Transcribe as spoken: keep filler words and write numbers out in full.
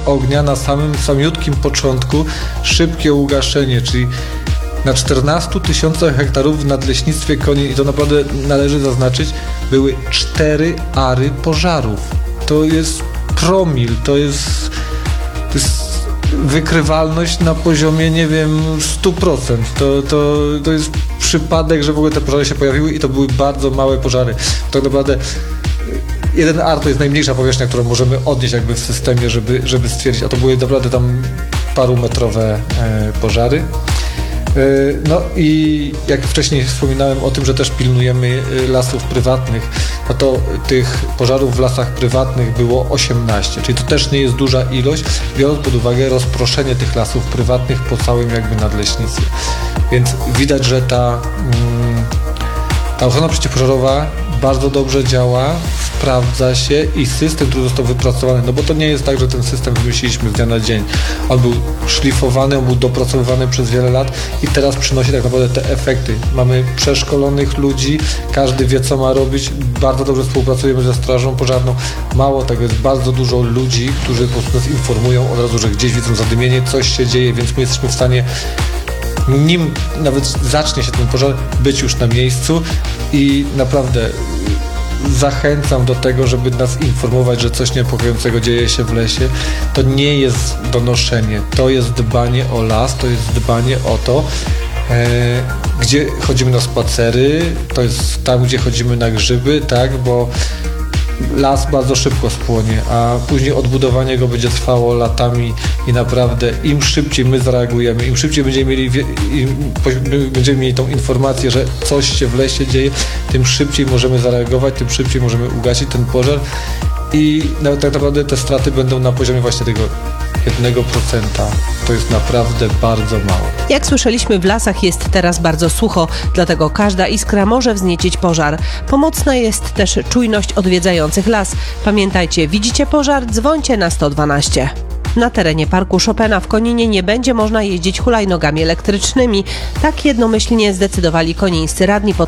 ognia na samym samiutkim początku, szybkie ugaszenie, czyli na czternastu tysiącach hektarów w nadleśnictwie Konin, i to naprawdę należy zaznaczyć, były cztery ary pożarów. To jest promil, to jest, to jest wykrywalność na poziomie, nie wiem, sto procent. To, to, to jest przypadek, że w ogóle te pożary się pojawiły i to były bardzo małe pożary. Tak naprawdę jeden ar to jest najmniejsza powierzchnia, którą możemy odnieść jakby w systemie, żeby, żeby stwierdzić, a to były naprawdę tam parumetrowe e, pożary. No i jak wcześniej wspominałem o tym, że też pilnujemy lasów prywatnych, no to tych pożarów w lasach prywatnych było osiemnaście, czyli to też nie jest duża ilość, biorąc pod uwagę rozproszenie tych lasów prywatnych po całym jakby nadleśnictwie. Więc widać, że ta, ta ochrona przeciwpożarowa bardzo dobrze działa, sprawdza się i system, który został wypracowany, no bo to nie jest tak, że ten system wymyśliliśmy z dnia na dzień. On był szlifowany, on był dopracowywany przez wiele lat i teraz przynosi tak naprawdę te efekty. Mamy przeszkolonych ludzi, każdy wie, co ma robić, bardzo dobrze współpracujemy ze strażą pożarną. Mało tego, jest bardzo dużo ludzi, którzy po prostu nas informują od razu, że gdzieś widzą zadymienie, coś się dzieje, więc my jesteśmy w stanie, nim nawet zacznie się ten pożar, być już na miejscu i naprawdę zachęcam do tego, żeby nas informować, że coś niepokojącego dzieje się w lesie. To nie jest donoszenie, to jest dbanie o las, to jest dbanie o to, e, gdzie chodzimy na spacery, to jest tam, gdzie chodzimy na grzyby, tak, bo las bardzo szybko spłonie, a później odbudowanie go będzie trwało latami i naprawdę im szybciej my zareagujemy, im szybciej będziemy mieli, im będziemy mieli tą informację, że coś się w lesie dzieje, tym szybciej możemy zareagować, tym szybciej możemy ugasić ten pożar i no, tak naprawdę te straty będą na poziomie właśnie tego jednego procenta. To jest naprawdę bardzo mało. Jak słyszeliśmy, w lasach jest teraz bardzo sucho, dlatego każda iskra może wzniecić pożar. Pomocna jest też czujność odwiedzających las. Pamiętajcie, widzicie pożar? Dzwońcie na sto dwanaście. Na terenie Parku Chopina w Koninie nie będzie można jeździć hulajnogami elektrycznymi. Tak jednomyślnie zdecydowali konińscy radni pod